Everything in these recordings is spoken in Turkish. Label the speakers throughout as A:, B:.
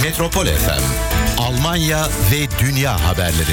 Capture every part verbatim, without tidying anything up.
A: Metropol F M, Almanya ve dünya haberleri.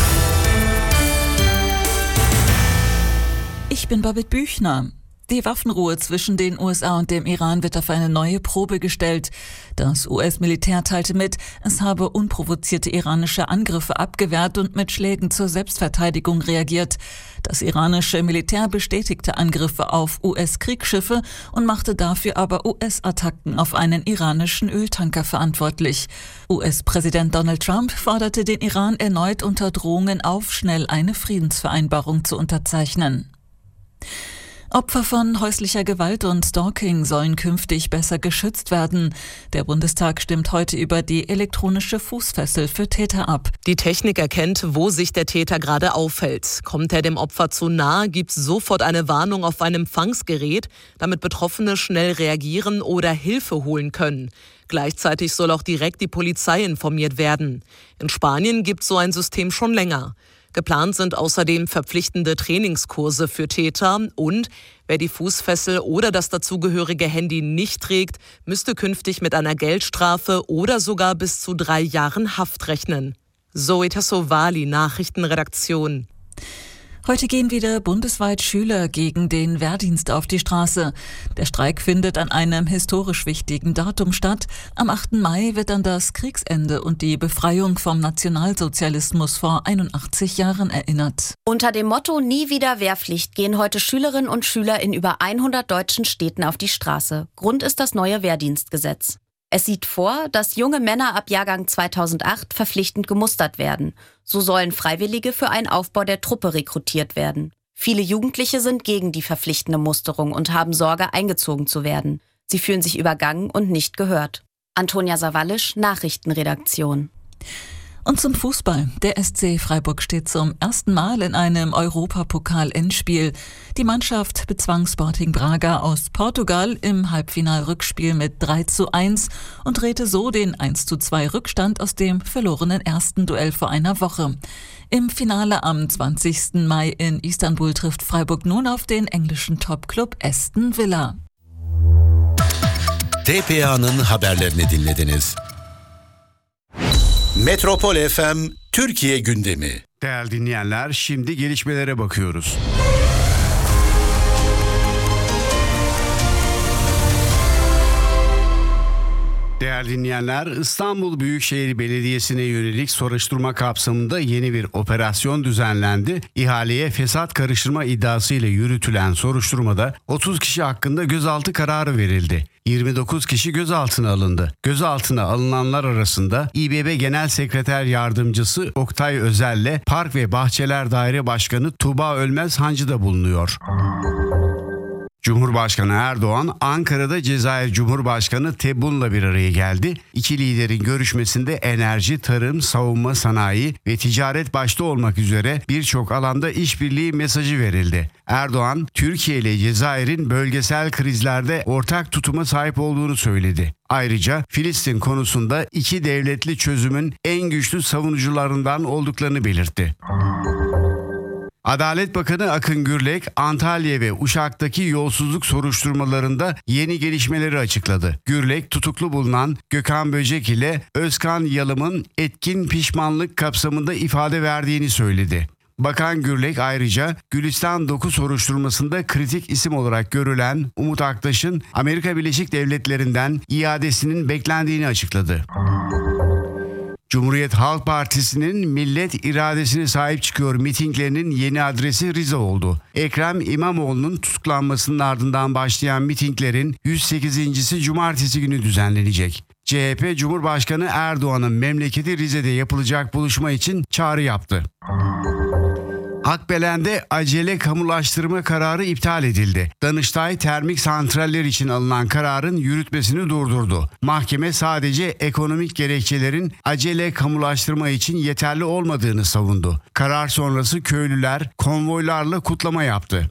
B: Ich bin Babette Büchner. Die Waffenruhe zwischen den U S A und dem Iran wird auf eine neue Probe gestellt. Das U S-Militär teilte mit, es habe unprovozierte iranische Angriffe abgewehrt und mit Schlägen zur Selbstverteidigung reagiert. Das iranische Militär bestätigte Angriffe auf U S-Kriegsschiffe und machte dafür aber U S-Attacken auf einen iranischen Öltanker verantwortlich. U S-Präsident Donald Trump forderte den Iran erneut unter Drohungen auf, schnell eine Friedensvereinbarung zu unterzeichnen. Opfer von häuslicher Gewalt und Stalking sollen künftig besser geschützt werden. Der Bundestag stimmt heute über die elektronische Fußfessel für Täter ab.
C: Die Technik erkennt, wo sich der Täter gerade aufhält. Kommt er dem Opfer zu nahe, gibt es sofort eine Warnung auf ein Empfangsgerät, damit Betroffene schnell reagieren oder Hilfe holen können. Gleichzeitig soll auch direkt die Polizei informiert werden. In Spanien gibt es so ein System schon länger. Geplant sind außerdem verpflichtende Trainingskurse für Täter und wer die Fußfessel oder das dazugehörige Handy nicht trägt, müsste künftig mit einer Geldstrafe oder sogar bis zu drei Jahren Haft rechnen. Zoe Tassovali, Nachrichtenredaktion.
B: Heute gehen wieder bundesweit Schüler gegen den Wehrdienst auf die Straße. Der Streik findet an einem historisch wichtigen Datum statt. Am achten Mai wird an das Kriegsende und die Befreiung vom Nationalsozialismus vor einundachtzig Jahren erinnert.
D: Unter dem Motto Nie wieder Wehrpflicht gehen heute Schülerinnen und Schüler in über hundert deutschen Städten auf die Straße. Grund ist das neue Wehrdienstgesetz. Es sieht vor, dass junge Männer ab Jahrgang zweitausendacht verpflichtend gemustert werden. So sollen Freiwillige für einen Aufbau der Truppe rekrutiert werden. Viele Jugendliche sind gegen die verpflichtende Musterung und haben Sorge, eingezogen zu werden. Sie fühlen sich übergangen und nicht gehört. Antonia Sawallisch, Nachrichtenredaktion.
B: Und zum Fußball. Der S C Freiburg steht zum ersten Mal in einem Europapokal-Endspiel. Die Mannschaft bezwang Sporting Braga aus Portugal im Halbfinal-Rückspiel mit drei zu eins und drehte so den eins zu zwei Rückstand aus dem verlorenen ersten Duell vor einer Woche. Im Finale am zwanzigsten Mai in Istanbul trifft Freiburg nun auf den englischen Topclub Aston Villa.
A: T P A'nın haberlerini dinlediniz. Metropol F M Türkiye gündemi.
E: Değerli dinleyenler, şimdi gelişmelere bakıyoruz. Değerli dinleyenler, İstanbul Büyükşehir Belediyesi'ne yönelik soruşturma kapsamında yeni bir operasyon düzenlendi. İhaleye fesat karıştırma iddiasıyla yürütülen soruşturmada otuz kişi hakkında gözaltı kararı verildi. yirmi dokuz kişi gözaltına alındı. Gözaltına alınanlar arasında İBB Genel Sekreter Yardımcısı Oktay Özel'le Park ve Bahçeler Daire Başkanı Tuğba Ölmez Hancı da bulunuyor. Cumhurbaşkanı Erdoğan, Ankara'da Cezayir Cumhurbaşkanı Tebboun'la bir araya geldi. İki liderin görüşmesinde enerji, tarım, savunma sanayi ve ticaret başta olmak üzere birçok alanda işbirliği mesajı verildi. Erdoğan, Türkiye ile Cezayir'in bölgesel krizlerde ortak tutuma sahip olduğunu söyledi. Ayrıca Filistin konusunda iki devletli çözümün en güçlü savunucularından olduklarını belirtti. Adalet Bakanı Akın Gürlek, Antalya ve Uşak'taki yolsuzluk soruşturmalarında yeni gelişmeleri açıkladı. Gürlek, tutuklu bulunan Gökhan Böcek ile Özkan Yalım'ın etkin pişmanlık kapsamında ifade verdiğini söyledi. Bakan Gürlek ayrıca Gülistan Doku soruşturmasında kritik isim olarak görülen Umut Aktaş'ın Amerika Birleşik Devletleri'nden iadesinin beklendiğini açıkladı. Cumhuriyet Halk Partisi'nin millet iradesine sahip çıkıyor mitinglerinin yeni adresi Rize oldu. Ekrem İmamoğlu'nun tutuklanmasının ardından başlayan mitinglerin yüz sekizincisi cumartesi günü düzenlenecek. C H P Cumhurbaşkanı Erdoğan'ın memleketi Rize'de yapılacak buluşma için çağrı yaptı. Akbelen'de acele kamulaştırma kararı iptal edildi. Danıştay termik santraller için alınan kararın yürütmesini durdurdu. Mahkeme sadece ekonomik gerekçelerin acele kamulaştırma için yeterli olmadığını savundu. Karar sonrası köylüler konvoylarla kutlama yaptı.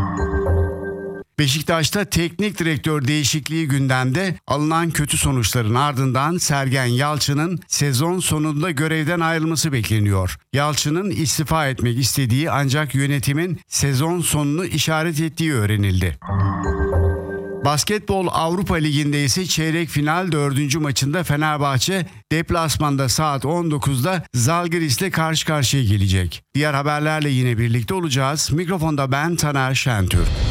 E: Beşiktaş'ta teknik direktör değişikliği gündemde. Alınan kötü sonuçların ardından Sergen Yalçın'ın sezon sonunda görevden ayrılması bekleniyor. Yalçın'ın istifa etmek istediği ancak yönetimin sezon sonunu işaret ettiği öğrenildi. Basketbol Avrupa Ligi'nde ise çeyrek final dördüncü maçında Fenerbahçe deplasmanda saat on dokuzda Zalgiris'le karşı karşıya gelecek. Diğer haberlerle yine birlikte olacağız. Mikrofonda ben Taner Şentürk.